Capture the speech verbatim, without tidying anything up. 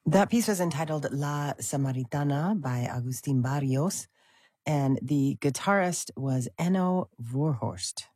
That piece was entitled La Samaritana by Agustin Barrios, and the guitarist was Enno Voorhorst.